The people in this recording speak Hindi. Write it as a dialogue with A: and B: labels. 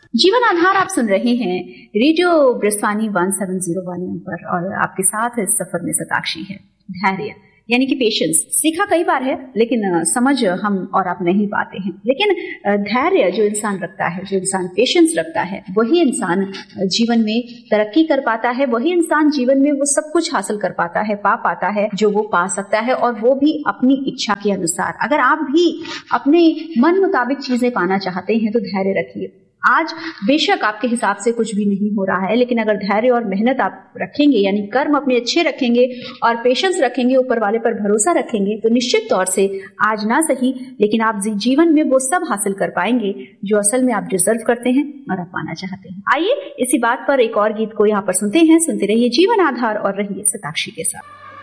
A: जीवन आधार आप सुन रहे हैं रेडियो ब्रिस्वानी 1701 पर और आपके साथ इस सफर में सताक्षी है। धैर्य यानी कि पेशेंस सीखा कई बार है, लेकिन समझ हम और आप नहीं पाते हैं। लेकिन धैर्य जो इंसान रखता है, जो इंसान पेशेंस रखता है, वही इंसान जीवन में तरक्की कर पाता है, वही इंसान जीवन में वो सब कुछ हासिल कर पाता है, पा पाता है जो वो पा सकता है, और वो भी अपनी इच्छा के अनुसार। अगर आप भी अपने मन मुताबिक चीजें पाना चाहते हैं तो धैर्य रखिए। आज बेशक आपके हिसाब से कुछ भी नहीं हो रहा है, लेकिन अगर धैर्य और मेहनत आप रखेंगे, यानी कर्म अपने अच्छे रखेंगे और पेशेंस रखेंगे, ऊपर वाले पर भरोसा रखेंगे, तो निश्चित तौर से आज ना सही लेकिन आप जीवन में वो सब हासिल कर पाएंगे जो असल में आप डिजर्व करते हैं और आप पाना चाहते हैं। आइए इसी बात पर एक और गीत को यहाँ पर सुनते हैं। सुनते रहिए जीवन आधार और रहिए सताक्षी के साथ।